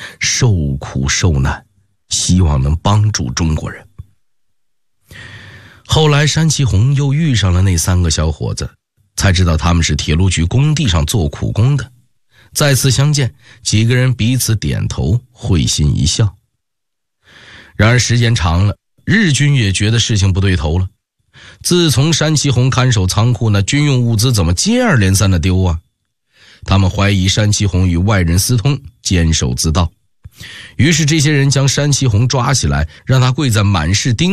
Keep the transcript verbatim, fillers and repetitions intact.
受苦受难，希望能帮助中国人。后来山崎弘又遇上了那三个小伙子，才知道他们是铁路局工地上做苦工的。再次相见，几个人彼此点头，会心一笑。然而时间长了，日军也觉得事情不对头了。自从山崎弘看守仓库，那军用物资怎么接二连三的丢啊？他们怀疑山崎弘与外人私通，监守自盗。于是这些人将山崎弘抓起来，让他跪在满是钉